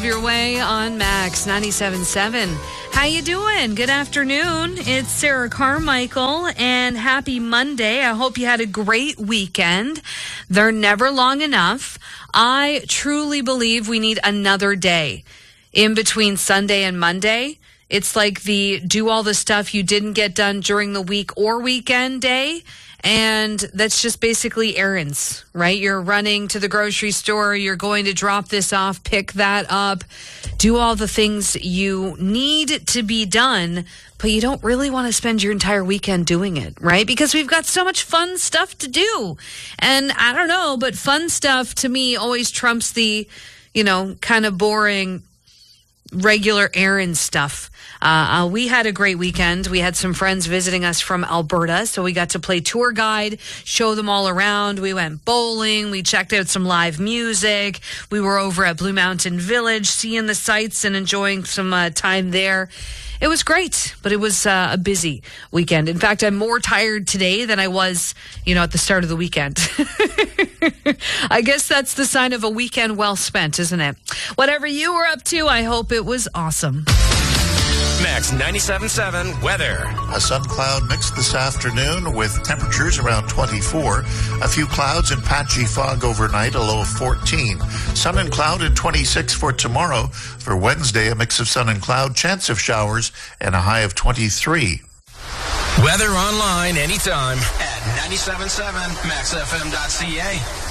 Your way on Max 97.7. How you doing? Good afternoon. It's Sarah Carmichael, and happy Monday. I hope you had a great weekend. They're never long enough. I truly believe we need another day in between Sunday and Monday. It's like the do all the stuff you didn't get done during the week or weekend day. And that's just basically errands, right? You're running to the grocery store. You're going to drop this off, pick that up, do all the things you need to be done, but you don't really want to spend your entire weekend doing it, right? Because we've got so much fun stuff to do. And I don't know, but fun stuff to me always trumps the, kind of boring regular errand stuff. We had a great weekend. We had some friends visiting us from Alberta, so we got to play tour guide, show them all around. We went bowling. We checked out some live music. We were over at Blue Mountain Village, seeing the sights and enjoying some time there. It was great, but it was a busy weekend. In fact, I'm more tired today than I was, at the start of the weekend. I guess that's the sign of a weekend well spent, isn't it? Whatever you were up to, I hope it was awesome. Max 97.7 weather. A sun cloud mix this afternoon with temperatures around 24. A few clouds and patchy fog overnight, a low of 14. Sun and cloud and 26 for tomorrow. For Wednesday, a mix of sun and cloud, chance of showers, and a high of 23. Weather online anytime at 97.7maxfm.ca.